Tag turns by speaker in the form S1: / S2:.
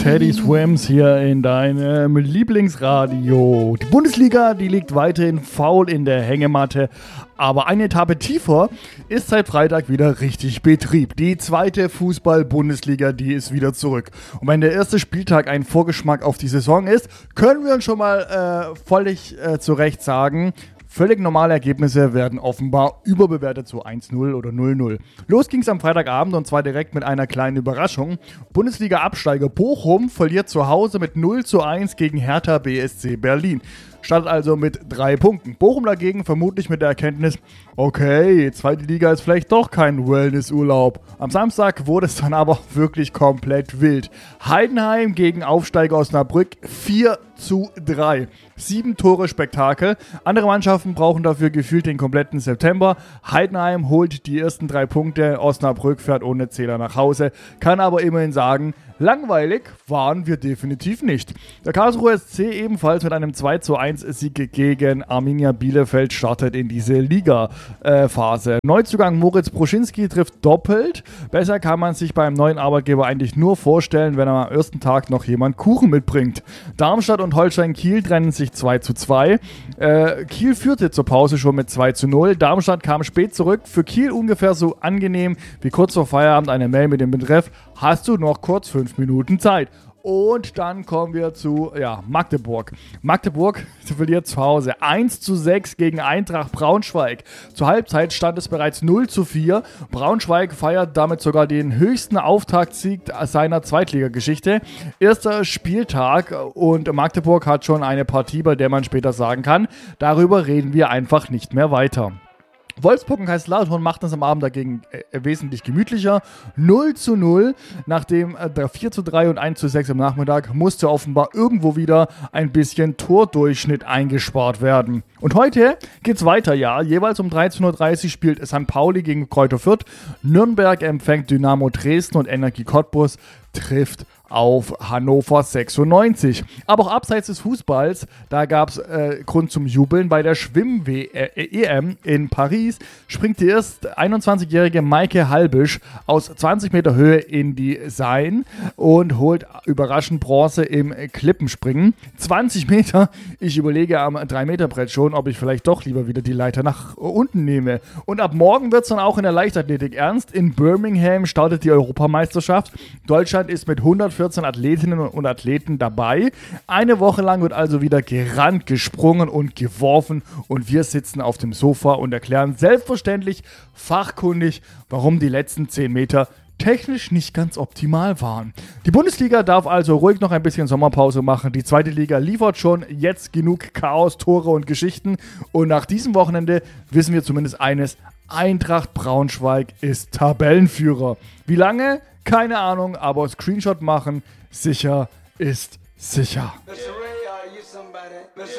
S1: Teddy Swims hier in deinem Lieblingsradio. Die Bundesliga, die liegt weiterhin faul in der Hängematte, aber eine Etappe tiefer ist seit Freitag wieder richtig Betrieb. Die zweite Fußball-Bundesliga, die ist wieder zurück. Und wenn der erste Spieltag ein Vorgeschmack auf die Saison ist, können wir uns schon mal völlig zu Recht sagen, völlig normale Ergebnisse werden offenbar überbewertet zu 1-0 oder 0-0. Los ging's am Freitagabend und zwar direkt mit einer kleinen Überraschung. Bundesliga-Absteiger Bochum verliert zu Hause mit 0-1 gegen Hertha BSC Berlin. Startet also mit 3 Punkten. Bochum dagegen vermutlich mit der Erkenntnis, okay, zweite Liga ist vielleicht doch kein Wellnessurlaub. Am Samstag wurde es dann aber wirklich komplett wild. Heidenheim gegen Aufsteiger Osnabrück 4-3. 7 Tore Spektakel. Andere Mannschaften brauchen dafür gefühlt den kompletten September. Heidenheim holt die ersten 3 Punkte. Osnabrück fährt ohne Zähler nach Hause. Kann aber immerhin sagen, langweilig waren wir definitiv nicht. Der Karlsruher SC ebenfalls mit einem 2-1 Sieg gegen Arminia Bielefeld startet in diese Liga-Phase. Neuzugang Moritz Broschinski trifft doppelt. Besser kann man sich beim neuen Arbeitgeber eigentlich nur vorstellen, wenn am ersten Tag noch jemand Kuchen mitbringt. Darmstadt und Holstein Kiel trennen sich 2-2. Kiel führte zur Pause schon mit 2-0. Darmstadt kam spät zurück. Für Kiel ungefähr so angenehm wie kurz vor Feierabend eine Mail mit dem Betreff: Hast du noch kurz 5 Minuten Zeit? Und dann kommen wir zu Magdeburg. Magdeburg verliert zu Hause 1-6 gegen Eintracht Braunschweig. Zur Halbzeit stand es bereits 0-4. Braunschweig feiert damit sogar den höchsten Auftaktsieg seiner Zweitligageschichte. Erster Spieltag und Magdeburg hat schon eine Partie, bei der man später sagen kann, darüber reden wir einfach nicht mehr weiter. Wolfsburg und Kaiserslautern machten es am Abend dagegen wesentlich gemütlicher. 0-0, nachdem 4-3 und 1-6 am Nachmittag musste offenbar irgendwo wieder ein bisschen Tordurchschnitt eingespart werden. Und heute geht's weiter, jeweils um 13.30 Uhr spielt St. Pauli gegen Greuther Fürth, Nürnberg empfängt Dynamo Dresden und Energie Cottbus trifft auf Hannover 96. Aber auch abseits des Fußballs, da gab es Grund zum Jubeln. Bei der Schwimm-EM in Paris springt die erst 21-jährige Maike Halbisch aus 20 Meter Höhe in die Seine und holt überraschend Bronze im Klippenspringen. 20 Meter, ich überlege am 3-Meter-Brett schon, ob ich vielleicht doch lieber wieder die Leiter nach unten nehme. Und ab morgen wird es dann auch in der Leichtathletik ernst. In Birmingham startet die Europameisterschaft. Deutschland ist mit 114 Athletinnen und Athleten dabei. Eine Woche lang wird also wieder gerannt, gesprungen und geworfen und wir sitzen auf dem Sofa und erklären selbstverständlich fachkundig, warum die letzten 10 Meter technisch nicht ganz optimal waren. Die Bundesliga darf also ruhig noch ein bisschen Sommerpause machen. Die zweite Liga liefert schon jetzt genug Chaos, Tore und Geschichten und nach diesem Wochenende wissen wir zumindest eines: Eintracht Braunschweig ist Tabellenführer. Wie lange? Keine Ahnung, aber Screenshot machen, sicher ist sicher.